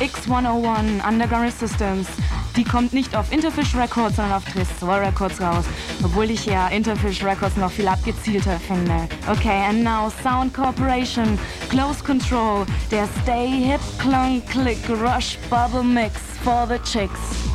X101 Underground Systems. Die kommt nicht auf Interfish Records, sondern auf Tresor Records raus. Obwohl ich ja Interfish Records noch viel abgezielter finde. Okay, and now Sound Corporation, Close Control, der Stay Hip Clunk Click Rush Bubble Mix for the Chicks.